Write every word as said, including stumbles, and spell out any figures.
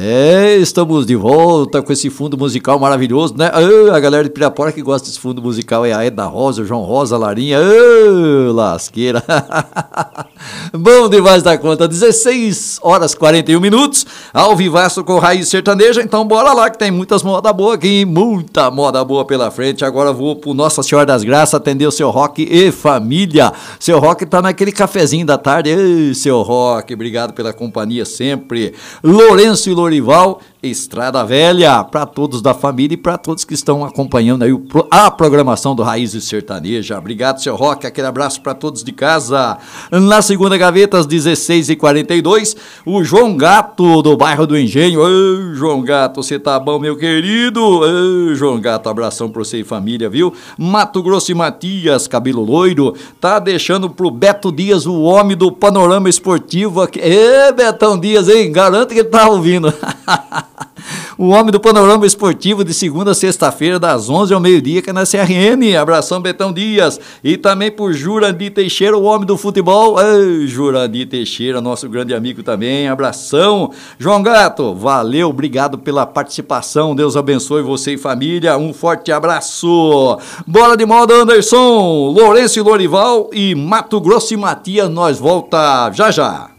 É, estamos de volta com esse fundo musical maravilhoso, né? Ah, a galera de Pirapora que gosta desse fundo musical é a Edna Rosa, o João Rosa, a Larinha. Ah, lasqueira. Bom demais da conta. dezesseis horas e quarenta e um minutos. Ao vivaço com Raiz Sertaneja. Então bora lá que tem muitas moda boa aqui. Muita moda boa pela frente. Agora vou pro Nossa Senhora das Graças atender o seu Rock e família. Seu Rock tá naquele cafezinho da tarde. Ei, seu Rock, obrigado pela companhia sempre. Lourenço e Lorival, Estrada Velha, para todos da família e para todos que estão acompanhando aí a programação do Raízes Sertaneja. Obrigado, seu Rock, aquele abraço para todos de casa. Na segunda gaveta, às dezesseis e quarenta e dois, o João Gato, do bairro do Engenho. Ô, João Gato, você tá bom, meu querido? Ô, João Gato, abração para você e família, viu? Mato Grosso e Matias, cabelo loiro, tá deixando pro Beto Dias, o homem do panorama esportivo aqui. Ê, Betão Dias, hein? Garanto que ele tá ouvindo. O homem do panorama esportivo de segunda a sexta-feira, das onze ao meio-dia, que é na C R M. Abração, Betão Dias. E também por Jurandir Teixeira, o homem do futebol. Ei, Jurandir Teixeira, nosso grande amigo também. Abração. João Gato, valeu, obrigado pela participação. Deus abençoe você e família. Um forte abraço. Bora de moda, Anderson. Lourenço e Lorival e Mato Grosso e Matias. Nós volta já já.